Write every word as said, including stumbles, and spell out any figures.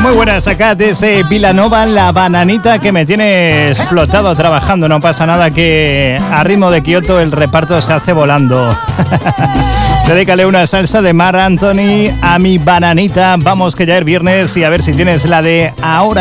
Muy buenas, acá desde Vilanova, la bananita que me tiene explotado trabajando. No pasa nada, que a ritmo de Kioto el reparto se hace volando. Dedícale una salsa de Mar Anthony a mi bananita. Vamos, que ya es viernes, y a ver si tienes la de ahora.